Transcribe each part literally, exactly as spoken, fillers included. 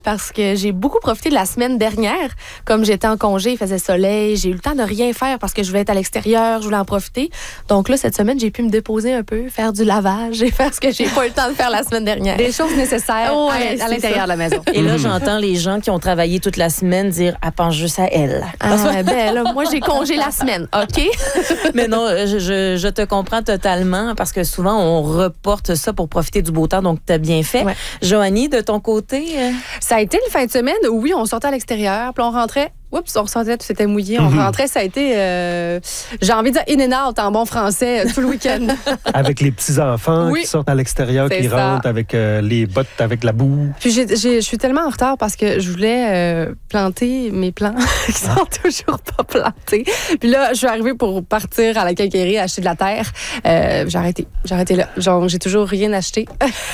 Parce que j'ai beaucoup profité de la semaine dernière. Comme j'étais en congé, il faisait soleil, j'ai eu le temps de rien faire parce que je voulais être à l'extérieur, je voulais en profiter. Donc là, cette semaine, j'ai pu me déposer un peu, faire du lavage et faire ce que j'ai pas eu le temps de faire la semaine dernière. Des choses nécessaires ouais, à, à l'intérieur ça. de la maison. Et là, j'entends les gens qui ont travaillé toute la semaine dire « Elle pense juste à elle. » Ah, ben là, moi, j'ai congé la semaine, OK? Mais non, je, je, je te comprends totalement parce que souvent, on reporte ça pour profiter du beau temps, donc tu as bien fait. Ouais. Joanie, de ton côté? Euh... Ça a été une fin de semaine où, oui, on sortait à l'extérieur, puis on rentrait. Oups, on ressortait, tout s'était mouillé. On mm-hmm. rentrait, ça a été, euh, j'ai envie de dire in and out en bon français, tout le week-end. Avec les petits-enfants oui. qui sortent à l'extérieur, qui ça. rentrent avec euh, les bottes, avec la boue. Puis je suis tellement en retard parce que je voulais euh, planter mes plants qui sont ah. toujours pas plantés. Puis là, je suis arrivée pour partir à la quincaillerie acheter de la terre. Euh, j'ai arrêté. J'ai arrêté là. Genre, j'ai toujours rien acheté.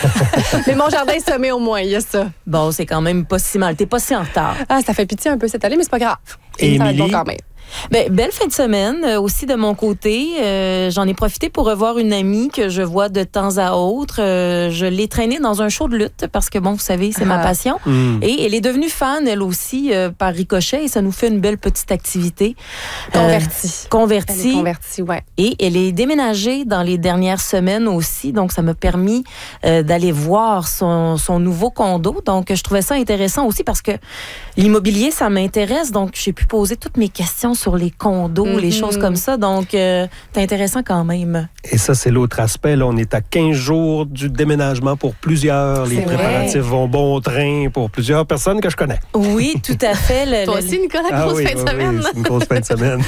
Mais mon jardin est semé au moins, il y a ça. Bon, c'est quand même pas si mal. T'es pas si en retard. Ah, ça fait pitié un peu cette année, mais c'est pas grave. Et ça va être bon quand même. Ben, belle fin de semaine euh, aussi de mon côté. Euh, j'en ai profité pour revoir une amie que je vois de temps à autre. Euh, je l'ai traînée dans un show de lutte parce que, bon, vous savez, c'est ah. ma passion. Mm. Et elle est devenue fan, elle aussi, euh, par ricochet. Et ça nous fait une belle petite activité. Convertie. Euh, convertie. Elle est convertie, ouais. Et elle est déménagée dans les dernières semaines aussi. Donc, ça m'a permis euh, d'aller voir son, son nouveau condo. Donc, je trouvais ça intéressant aussi parce que l'immobilier, ça m'intéresse. Donc, j'ai pu poser toutes mes questions sur les condos, mm-hmm. les choses comme ça. Donc, euh, c'est intéressant quand même. Et ça, c'est l'autre aspect. Là, on est à quinze jours du déménagement pour plusieurs. Les c'est préparatifs vrai. vont bon train pour plusieurs personnes que je connais. Oui, tout à fait. Le, Toi le, aussi, Nicolas, ah, grosse oui, fin de oui, semaine. Oui, c'est une grosse fin de semaine.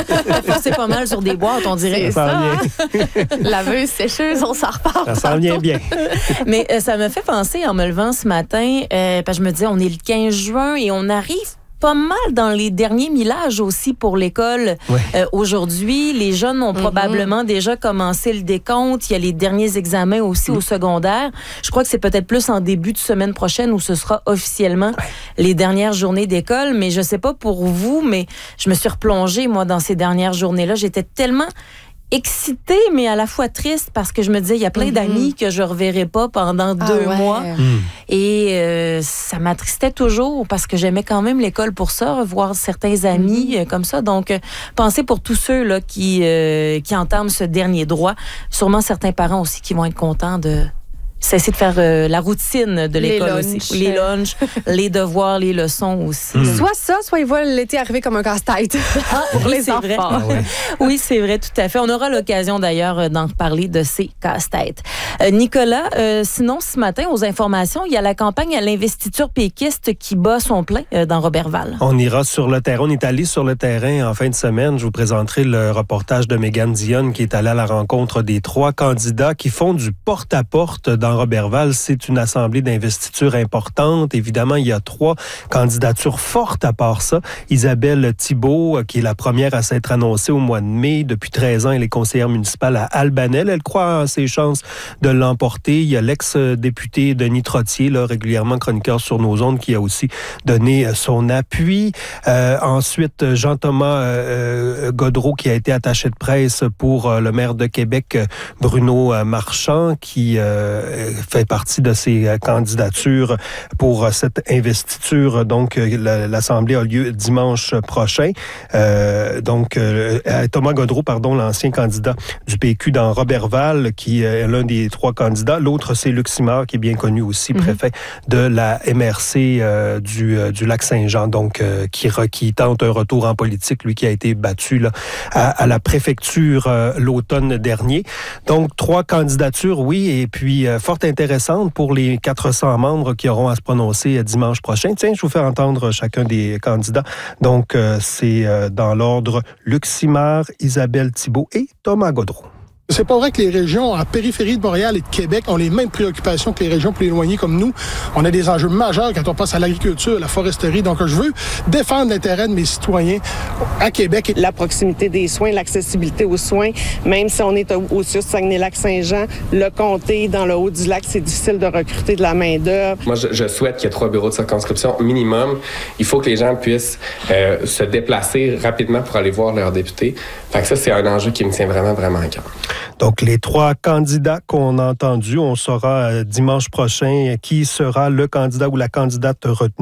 C'est pas mal sur des boîtes, on dirait. C'est ça. ça. Laveuse, sécheuse, on s'en reparle. Ça s'en vient bien. Mais euh, ça me fait penser, en me levant ce matin, euh, parce que je me disais, on est le quinze juin et on arrive pas mal dans les derniers millages aussi pour l'école. Ouais. Euh, aujourd'hui, les jeunes ont mm-hmm. probablement déjà commencé le décompte. Il y a les derniers examens aussi mm. au secondaire. Je crois que c'est peut-être plus en début de semaine prochaine où ce sera officiellement ouais. les dernières journées d'école. Mais je sais pas pour vous, mais je me suis replongée, moi, dans ces dernières journées-là. J'étais tellement excitée, mais à la fois triste parce que je me disais, il y a plein mm-hmm. d'amis que je ne reverrai pas pendant ah deux ouais. mois. Mm. Et euh, ça m'attristait toujours parce que j'aimais quand même l'école pour ça, revoir certains amis mm-hmm. euh, comme ça. Donc, euh, pensez pour tous ceux là, qui, euh, qui entament ce dernier droit. Sûrement certains parents aussi qui vont être contents de cesser de faire euh, la routine de l'école les aussi. Les lunchs, les devoirs, les leçons aussi. Mm. Soit ça, soit ils voient l'été arriver comme un casse-tête. Ah, pour oui, les c'est enfants. Vrai. Ah, ouais. Oui, c'est vrai, tout à fait. On aura l'occasion d'ailleurs d'en reparler de ces casse-têtes. Euh, Nicolas, euh, sinon ce matin, aux informations, il y a la campagne à l'investiture péquiste qui bat son plein euh, dans Roberval. On ira sur le terrain. On est allé sur le terrain en fin de semaine. Je vous présenterai le reportage de Mégane Dionne qui est allée à la rencontre des trois candidats qui font du porte-à-porte dans Roberval. C'est une assemblée d'investiture importante. Évidemment, il y a trois candidatures fortes à part ça. Isabelle Thibault, qui est la première à s'être annoncée au mois de mai. Depuis treize ans, elle est conseillère municipale à Albanel. Elle croit en ses chances de l'emporter. Il y a l'ex-député Denis Trottier, là, régulièrement chroniqueur sur nos ondes, qui a aussi donné son appui. Euh, ensuite, Jean-Thomas euh, Gaudreault, qui a été attaché de presse pour euh, le maire de Québec, Bruno Marchand, qui euh, fait partie de ces candidatures pour cette investiture. Donc, l'Assemblée a lieu dimanche prochain. Euh, donc, euh, Thomas Gaudreault, pardon, l'ancien candidat du P Q dans Roberval, qui est l'un des trois candidats. L'autre, c'est Luc Simard, qui est bien connu aussi, mm-hmm. préfet de la M R C euh, du, euh, du Lac-Saint-Jean, donc euh, qui, qui tente un retour en politique, lui qui a été battu là, à, à la préfecture euh, l'automne dernier. Donc, trois candidatures, oui, et puis euh, fort intéressante pour les quatre cents membres qui auront à se prononcer dimanche prochain. Tiens, je vous fais entendre chacun des candidats. Donc, euh, c'est euh, dans l'ordre Luc Simard, Isabelle Thibault et Thomas Gaudreault. C'est pas vrai que les régions en périphérie de Montréal et de Québec ont les mêmes préoccupations que les régions plus éloignées comme nous. On a des enjeux majeurs quand on passe à l'agriculture, la foresterie. Donc, je veux défendre l'intérêt de mes citoyens à Québec. La proximité des soins, l'accessibilité aux soins, même si on est au-dessus de Saguenay-Lac-Saint-Jean, le comté, dans le haut du lac, c'est difficile de recruter de la main-d'œuvre. Moi, je, je souhaite qu'il y ait trois bureaux de circonscription minimum. Il faut que les gens puissent euh, se déplacer rapidement pour aller voir leurs députés. Fait que ça, c'est un enjeu qui me tient vraiment, vraiment à cœur. Donc, les trois candidats qu'on a entendus, on saura dimanche prochain qui sera le candidat ou la candidate retenue